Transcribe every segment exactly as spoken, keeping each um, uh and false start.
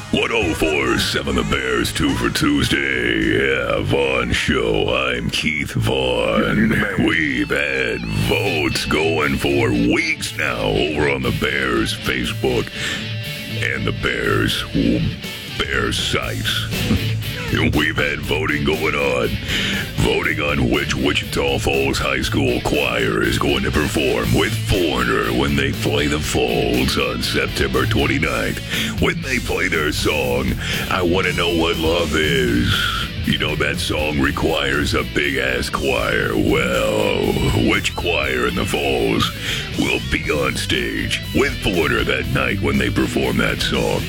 one oh four point seven The Bears, two for Tuesday. Yeah, Vaughn Show. I'm Keith Vaughn. We've had votes going for weeks now over on the Bears Facebook and the Bears Bears sites. We've had voting going on. Voting on which Wichita Falls High School choir is going to perform with Foreigner when they play the Falls on September twenty-ninth. When they play their song, I Want to Know What Love Is. You know, that song requires a big-ass choir. Well, which choir in the Falls will be on stage with Foreigner that night when they perform that song?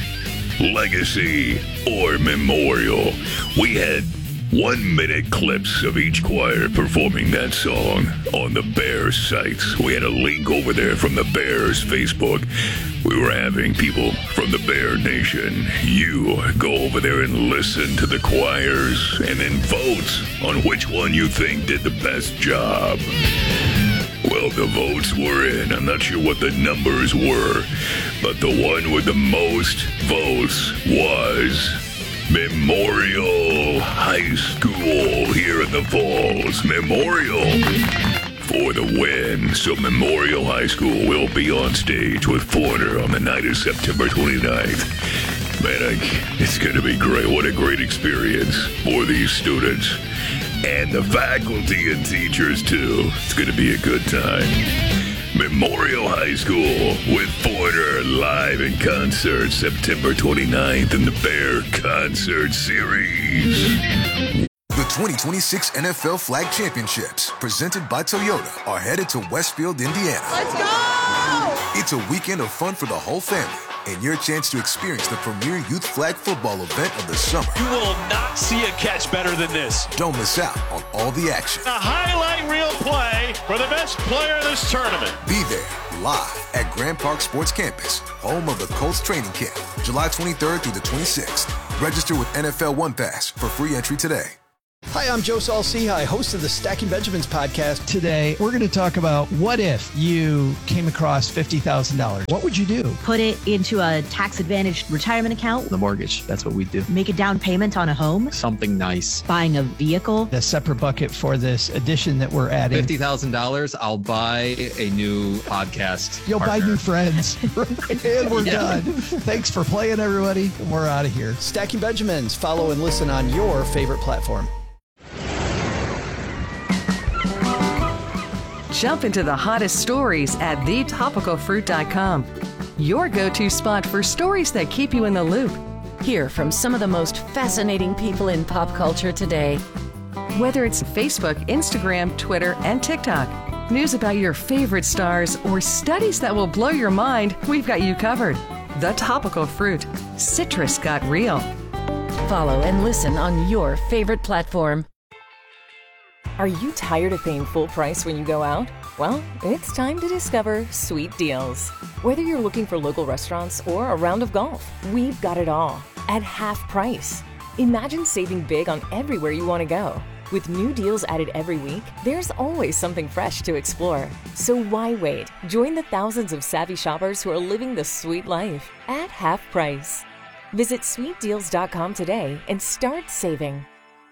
Legacy or Memorial? We had one-minute clips of each choir performing that song on the Bears sites. We had a link over there from the Bears Facebook. We were having people from the Bear Nation. You go over there and listen to the choirs and then vote on which one you think did the best job. Well, the votes were in. I'm not sure what the numbers were, but the one with the most votes was Memorial High School here in the Falls. Memorial for the win. So Memorial High School will be on stage with Foreigner on the night of September twenty-ninth. Man, I, it's going to be great. What a great experience for these students. And the faculty and teachers, too. It's going to be a good time. Memorial High School with Foreigner live in concert September twenty-ninth in the Bear Concert Series. The twenty twenty-six N F L Flag Championships, presented by Toyota, are headed to Westfield, Indiana. Let's go! It's a weekend of fun for the whole family, and your chance to experience the premier youth flag football event of the summer. You will not see a catch better than this. Don't miss out on all the action. A highlight reel play for the best player in this tournament. Be there live at Grand Park Sports Campus, home of the Colts training camp, July twenty-third through the twenty-sixth. Register with N F L One Pass for free entry today. Hi, I'm Joe Saul-Sehy, host of the Stacking Benjamins podcast. Today, we're going to talk about what if you came across fifty thousand dollars. What would you do? Put it into a tax-advantaged retirement account. The mortgage, that's what we do. Make a down payment on a home. Something nice. Buying a vehicle. A separate bucket for this addition that we're adding. fifty thousand dollars, I'll buy a new podcast You'll partner. buy new friends. And we're Yeah. done. Thanks for playing, everybody. We're out of here. Stacking Benjamins. Follow and listen on your favorite platform. Jump into the hottest stories at the topical fruit dot com. Your go-to spot for stories that keep you in the loop. Hear from some of the most fascinating people in pop culture today. Whether it's Facebook, Instagram, Twitter, and TikTok, news about your favorite stars, or studies that will blow your mind, we've got you covered. The Topical Fruit. Citrus got real. Follow and listen on your favorite platform. Are you tired of paying full price when you go out? Well, it's time to discover Sweet Deals. Whether you're looking for local restaurants or a round of golf, we've got it all at half price. Imagine saving big on everywhere you want to go. With new deals added every week, there's always something fresh to explore. So why wait? Join the thousands of savvy shoppers who are living the sweet life at half price. Visit sweet deals dot com today and start saving.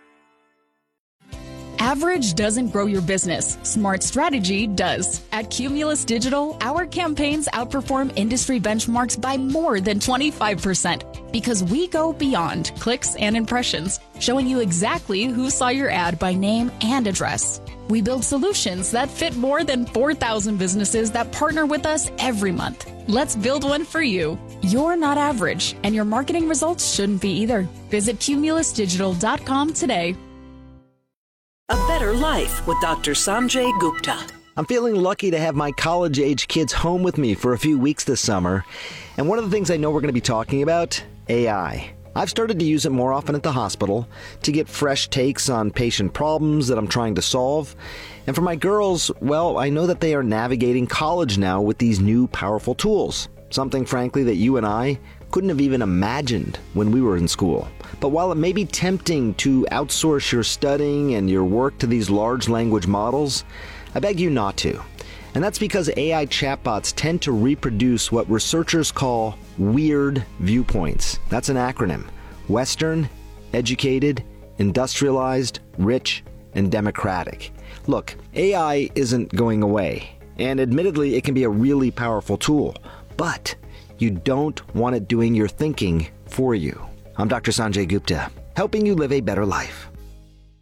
Average doesn't grow your business. Smart strategy does. At Cumulus Digital, our campaigns outperform industry benchmarks by more than twenty-five percent because we go beyond clicks and impressions, showing you exactly who saw your ad by name and address. We build solutions that fit more than four thousand businesses that partner with us every month. Let's build one for you. You're not average, and your marketing results shouldn't be either. Visit cumulus digital dot com today. A Better Life with Doctor Sanjay Gupta. I'm feeling lucky to have my college-age kids home with me for a few weeks this summer. And one of the things I know we're going to be talking about, A I. I've started to use it more often at the hospital to get fresh takes on patient problems that I'm trying to solve. And for my girls, well, I know that they are navigating college now with these new powerful tools. Something, frankly, that you and I couldn't have even imagined when we were in school. But while it may be tempting to outsource your studying and your work to these large language models, I beg you not to. And that's because A I chatbots tend to reproduce what researchers call weird viewpoints. That's an acronym. Western, educated, industrialized, rich, and democratic. Look, A I isn't going away, and admittedly, it can be a really powerful tool, but you don't want it doing your thinking for you. I'm Doctor Sanjay Gupta, helping you live a better life.